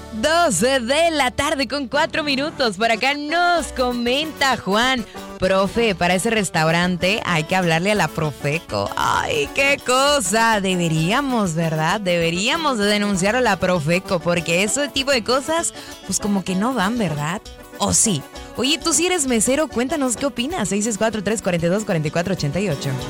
12 de la tarde con 4 minutos. Por acá nos comenta Juan. Profe, para ese restaurante hay que hablarle a la Profeco. Ay, qué cosa. Deberíamos, ¿verdad? Deberíamos de denunciar a la Profeco porque ese tipo de cosas, pues como que no van, ¿verdad? ¿O sí? Oye, tú si eres mesero, cuéntanos qué opinas. 664-342-4488.